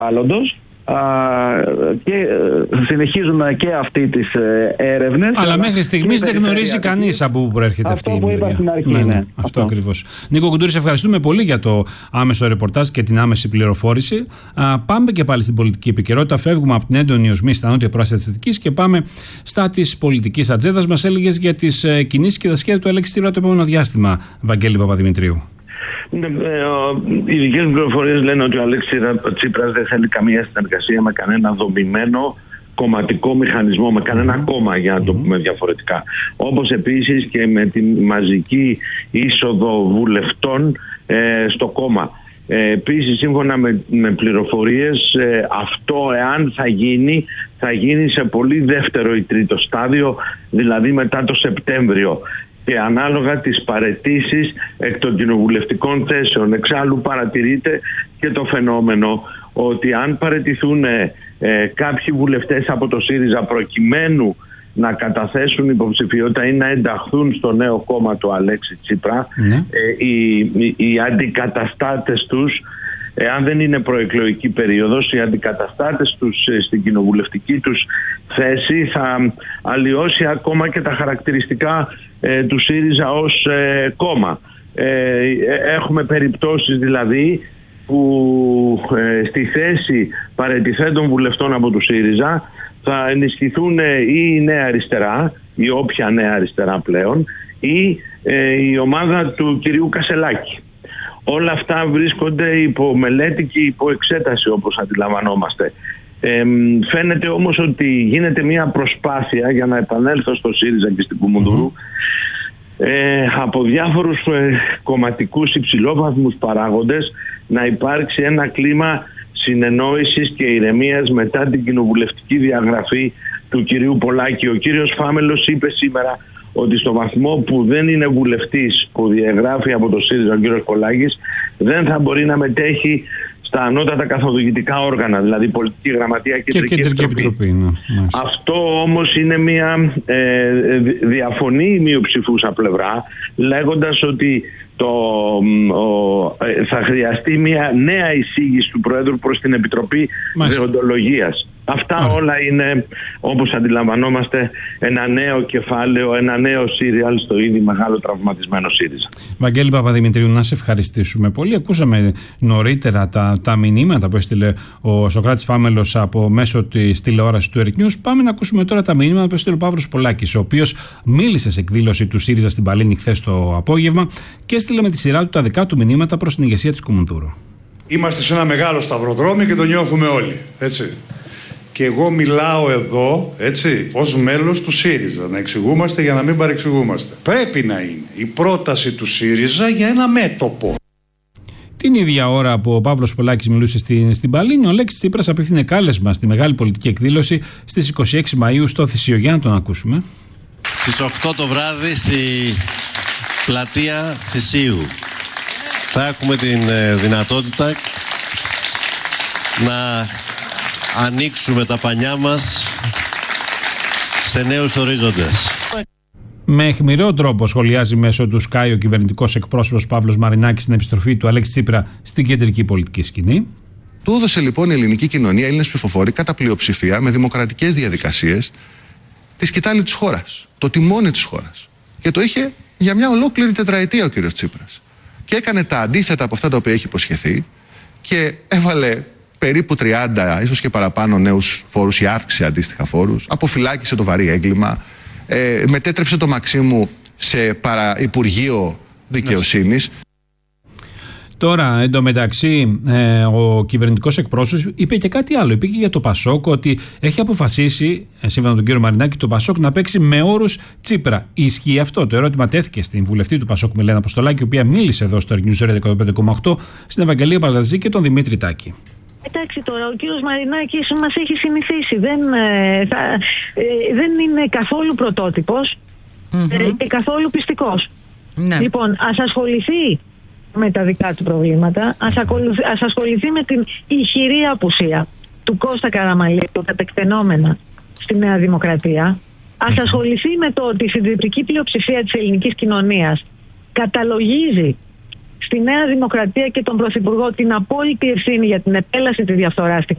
περιβάλλοντος. Και συνεχίζουμε και αυτή τις έρευνες. Αλλά μέχρι στιγμής δεν γνωρίζει κανείς από πού προέρχεται αυτή η δημιουργία. Αυτό που είπα στην αρχή. Ναι, αυτό ακριβώς. Νίκο Κουντούρη, σε ευχαριστούμε πολύ για το άμεσο ρεπορτάζ και την άμεση πληροφόρηση. Πάμε και πάλι στην πολιτική επικαιρότητα. Φεύγουμε από την έντονη οσμή στα νότια πρόαστια της Αττικής και πάμε στα της πολιτικής ατζέντας. Μας έλεγες για τις κινήσεις και τα σχέδια του Αλέξη Τσίπρα το επόμενο διάστημα, Βαγγέλη Παπαδημητρίου. Οι δικές μου πληροφορίες λένε ότι ο Αλέξης Τσίπρας δεν θέλει καμία συνεργασία με κανένα δομημένο κομματικό μηχανισμό, με κανένα κόμμα, για να το πούμε διαφορετικά. Όπως επίσης και με τη μαζική είσοδο βουλευτών στο κόμμα. Επίσης, σύμφωνα με πληροφορίες, αυτό, εάν θα γίνει σε πολύ δεύτερο ή τρίτο στάδιο, δηλαδή μετά το Σεπτέμβριο. Και ανάλογα τις παραιτήσεις εκ των κοινοβουλευτικών θέσεων. Εξάλλου παρατηρείται και το φαινόμενο ότι αν παραιτηθούν κάποιοι βουλευτές από το ΣΥΡΙΖΑ προκειμένου να καταθέσουν υποψηφιότητα ή να ενταχθούν στο νέο κόμμα του Αλέξη Τσίπρα, οι αντικαταστάτες τους, αν δεν είναι προεκλογική περίοδος, οι αντικαταστάτες τους στην κοινοβουλευτική τους θέση θα αλλοιώσει ακόμα και τα χαρακτηριστικά του ΣΥΡΙΖΑ ως κόμμα. Έχουμε περιπτώσεις δηλαδή που στη θέση παραιτηθέντων βουλευτών από του ΣΥΡΙΖΑ θα ενισχυθούν ή η Νέα Αριστερά, ή όποια Νέα Αριστερά πλέον, ή η ομάδα του κυρίου Κασελάκη. Όλα αυτά βρίσκονται υπό μελέτη και υπό εξέταση, όπως αντιλαμβανόμαστε. Φαίνεται όμως ότι γίνεται μια προσπάθεια, για να επανέλθω στο ΣΥΡΙΖΑ και στην Κουμουνδούρου, από διάφορους κομματικούς υψηλόβαθμους παράγοντες να υπάρξει ένα κλίμα συνεννόησης και ηρεμίας μετά την κοινοβουλευτική διαγραφή του κυρίου Πολάκη. Ο κύριος Φάμελος είπε σήμερα ότι στο βαθμό που δεν είναι βουλευτής που διαγράφει από το ΣΥΡΙΖΑ ο κύριος Πολάκης, δεν θα μπορεί να μετέχει στα ανώτατα καθοδηγητικά όργανα, δηλαδή πολιτική γραμματεία και κεντρική επιτροπή. Αυτό όμως είναι μια διαφωνή μειοψηφούσα πλευρά, λέγοντας ότι θα χρειαστεί μια νέα εισήγηση του Προέδρου προς την Επιτροπή Δεοντολογίας. Αυτά όλα είναι, όπως αντιλαμβανόμαστε, ένα νέο κεφάλαιο, ένα νέο σύριαλ στο ήδη μεγάλο τραυματισμένο ΣΥΡΙΖΑ. Βαγγέλη Παπαδημητρίου, να σε ευχαριστήσουμε πολύ. Ακούσαμε νωρίτερα τα μηνύματα που έστειλε ο Σωκράτης Φάμελος από μέσω της τηλεόρασης του Earth News. Πάμε να ακούσουμε τώρα τα μηνύματα που έστειλε ο Παύρος Πολάκης, ο οποίος μίλησε σε εκδήλωση του ΣΥΡΙΖΑ στην Παλίνη χθες το απόγευμα και έστειλε με τη σειρά του τα δικά του μηνύματα προς την ηγεσία της Κουμουνδούρου. Είμαστε σε ένα μεγάλο σταυροδρόμι και το νιώθουμε όλοι, έτσι. Και εγώ μιλάω εδώ, έτσι, ως μέλος του ΣΥΡΙΖΑ, να εξηγούμαστε για να μην παρεξηγούμαστε. Πρέπει να είναι η πρόταση του ΣΥΡΙΖΑ για ένα μέτωπο. Την ίδια ώρα που ο Παύλος Πολάκης μιλούσε στην Παλίνη, ο Αλέξης Τσίπρας απίθυνε κάλεσμα στη μεγάλη πολιτική εκδήλωση στις 26 Μαΐου στο Θησίο. Για να τον ακούσουμε. Στις 8 το βράδυ στη πλατεία Θησίου θα έχουμε την δυνατότητα να ανοίξουμε τα πανιά μας σε νέους ορίζοντες. Με αιχμηρό τρόπο σχολιάζει μέσω του Sky ο κυβερνητικός εκπρόσωπος Παύλος Μαρινάκης στην επιστροφή του Αλέξη Τσίπρα στην κεντρική πολιτική σκηνή. Του έδωσε λοιπόν η ελληνική κοινωνία, οι Έλληνες ψηφοφόροι, κατά πλειοψηφία, με δημοκρατικές διαδικασίες, τη σκητάλη της χώρας, το τιμόνι της χώρας. Και το είχε για μια ολόκληρη τετραετία ο κύριος Τσίπρας. Και έκανε τα αντίθετα από αυτά τα οποία έχει υποσχεθεί και έβαλε περίπου 30, ίσως και παραπάνω νέους φόρους ή αύξησε αντίστοιχα φόρους, αποφυλάκησε το βαρύ έγκλημα, μετέτρεψε το Μαξίμου σε παραυπουργείο δικαιοσύνης. Τώρα, εντωμεταξύ, ο κυβερνητικός εκπρόσωπος είπε και κάτι άλλο. Είπε και για το Πασόκ ότι έχει αποφασίσει, σύμφωνα με τον κύριο Μαρινάκη, το Πασόκ να παίξει με όρους Τσίπρα. Ισχύει αυτό? Το ερώτημα τέθηκε στην βουλευτή του Πασόκ, Μελένα Αποστολάκη, η οποία μίλησε εδώ στο News 105,8, στην Ευαγγελία Παλταζή και τον Δημήτρη Τάκη. Εντάξει, τώρα ο κύριος Μαρινάκης μας έχει συνηθίσει. Δεν είναι καθόλου πρωτότυπος και καθόλου πιστικός. Ναι. Λοιπόν, ας ασχοληθεί με τα δικά του προβλήματα, ας ασχοληθεί με την ηχηρή απουσία του Κώστα Καραμανλίου κατεκτενόμενα στη Νέα Δημοκρατία. Ας ασχοληθεί με το ότι η συντριπτική πλειοψηφία της ελληνικής κοινωνίας καταλογίζει στη Νέα Δημοκρατία και τον Πρωθυπουργό την απόλυτη ευθύνη για την επέλαση της διαφθοράς